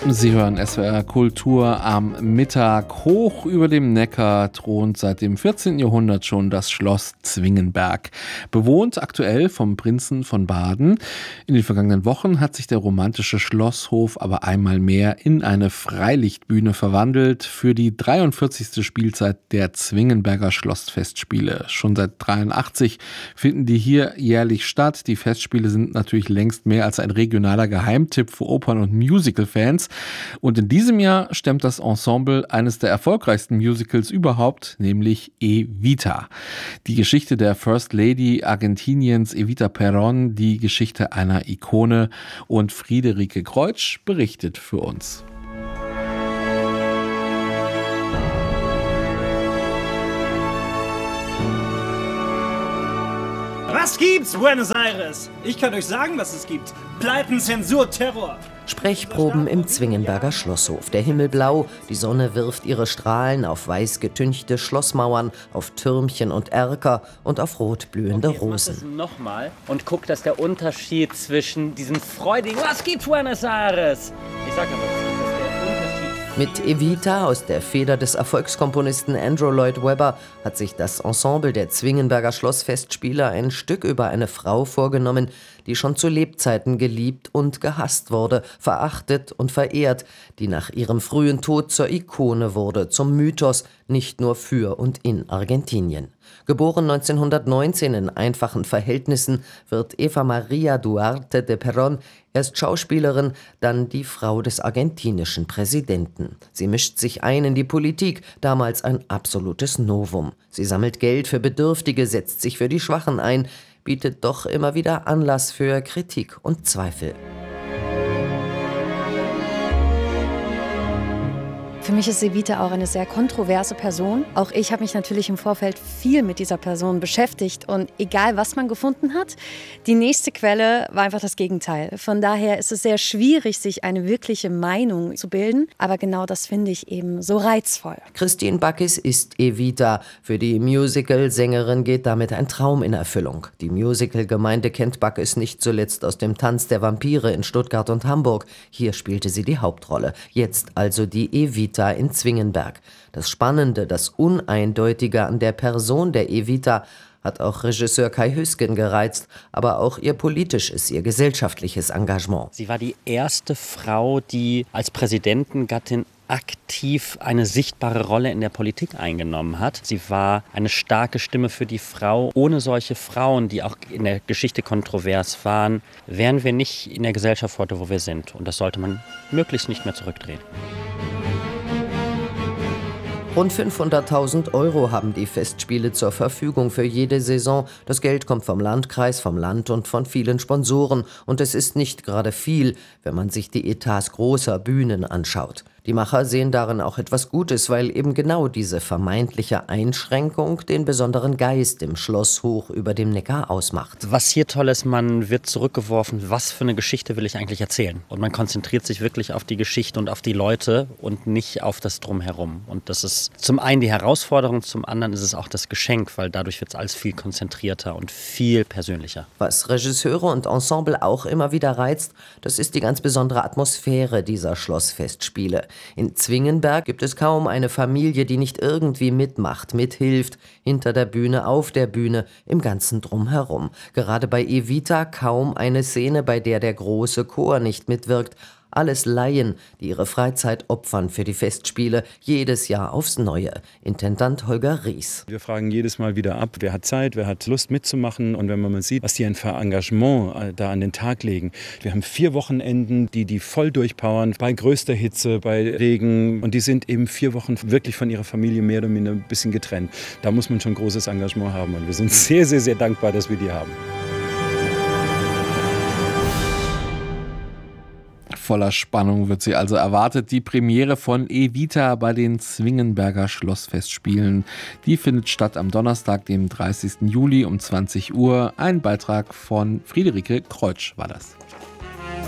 Sie hören SWR Kultur am Mittag. Hoch über dem Neckar thront seit dem 14. Jahrhundert schon das Schloss Zwingenberg. Bewohnt aktuell vom Prinzen von Baden. In den vergangenen Wochen hat sich der romantische Schlosshof aber einmal mehr in eine Freilichtbühne verwandelt für die 43. Spielzeit der Zwingenberger Schlossfestspiele. Schon seit 1983 finden die hier jährlich statt. Die Festspiele sind natürlich längst mehr als ein regionaler Geheimtipp für Opern- und Musical-Fans. Und in diesem Jahr stemmt das Ensemble eines der erfolgreichsten Musicals überhaupt, nämlich Evita. Die Geschichte der First Lady Argentiniens Evita Perón, die Geschichte einer Ikone, und Friederike Kreutsch berichtet für uns. Was gibt's, Buenos Aires? Ich kann euch sagen, was es gibt. Pleiten, Zensur, Terror. Sprechproben im Zwingenberger Schlosshof. Der Himmel blau, die Sonne wirft ihre Strahlen auf weiß getünchte Schlossmauern, auf Türmchen und Erker und auf rot blühende Rosen. Ich mach das nochmal und guck, dass der Unterschied zwischen diesem freudigen Was gibt's, Buenos Aires? Ich sag aber, mit Evita aus der Feder des Erfolgskomponisten Andrew Lloyd Webber hat sich das Ensemble der Zwingenberger Schlossfestspiele ein Stück über eine Frau vorgenommen, die schon zu Lebzeiten geliebt und gehasst wurde, verachtet und verehrt, die nach ihrem frühen Tod zur Ikone wurde, zum Mythos, nicht nur für und in Argentinien. Geboren 1919 in einfachen Verhältnissen, wird Eva Maria Duarte de Perón erst Schauspielerin, dann die Frau des argentinischen Präsidenten. Sie mischt sich ein in die Politik, damals ein absolutes Novum. Sie sammelt Geld für Bedürftige, setzt sich für die Schwachen ein, bietet doch immer wieder Anlass für Kritik und Zweifel. Für mich ist Evita auch eine sehr kontroverse Person. Auch ich habe mich natürlich im Vorfeld viel mit dieser Person beschäftigt. Und egal, was man gefunden hat, die nächste Quelle war einfach das Gegenteil. Von daher ist es sehr schwierig, sich eine wirkliche Meinung zu bilden. Aber genau das finde ich eben so reizvoll. Christine Backis ist Evita. Für die Musical-Sängerin geht damit ein Traum in Erfüllung. Die Musical-Gemeinde kennt Backis nicht zuletzt aus dem Tanz der Vampire in Stuttgart und Hamburg. Hier spielte sie die Hauptrolle. Jetzt also die Evita in Zwingenberg. Das Spannende, das Uneindeutige an der Person der Evita hat auch Regisseur Kai Hüsgen gereizt, aber auch ihr politisches, ihr gesellschaftliches Engagement. Sie war die erste Frau, die als Präsidentengattin aktiv eine sichtbare Rolle in der Politik eingenommen hat. Sie war eine starke Stimme für die Frau. Ohne solche Frauen, die auch in der Geschichte kontrovers waren, wären wir nicht in der Gesellschaft heute, wo wir sind. Und das sollte man möglichst nicht mehr zurückdrehen. Rund 500.000 € haben die Festspiele zur Verfügung für jede Saison. Das Geld kommt vom Landkreis, vom Land und von vielen Sponsoren. Und es ist nicht gerade viel, wenn man sich die Etats großer Bühnen anschaut. Die Macher sehen darin auch etwas Gutes, weil eben genau diese vermeintliche Einschränkung den besonderen Geist im Schloss hoch über dem Neckar ausmacht. Was hier toll ist, man wird zurückgeworfen, was für eine Geschichte will ich eigentlich erzählen? Und man konzentriert sich wirklich auf die Geschichte und auf die Leute und nicht auf das Drumherum. Und das ist zum einen die Herausforderung, zum anderen ist es auch das Geschenk, weil dadurch wird es alles viel konzentrierter und viel persönlicher. Was Regisseure und Ensemble auch immer wieder reizt, das ist die ganz besondere Atmosphäre dieser Schlossfestspiele. In Zwingenberg gibt es kaum eine Familie, die nicht irgendwie mitmacht, mithilft, hinter der Bühne, auf der Bühne, im ganzen Drumherum. Gerade bei Evita kaum eine Szene, bei der der große Chor nicht mitwirkt. Alles Laien, die ihre Freizeit opfern für die Festspiele, jedes Jahr aufs Neue. Intendant Holger Ries. Wir fragen jedes Mal wieder ab, wer hat Zeit, wer hat Lust mitzumachen. Und wenn man mal sieht, was die für Engagement da an den Tag legen. Wir haben 4 Wochenenden, die voll durchpowern, bei größter Hitze, bei Regen. Und die sind eben 4 Wochen wirklich von ihrer Familie mehr oder minder ein bisschen getrennt. Da muss man schon großes Engagement haben. Und wir sind sehr, sehr, sehr dankbar, dass wir die haben. Voller Spannung wird sie also erwartet. Die Premiere von Evita bei den Zwingenberger Schlossfestspielen. Die findet statt am Donnerstag, dem 30. Juli um 20 Uhr. Ein Beitrag von Friederike Kreutsch war das.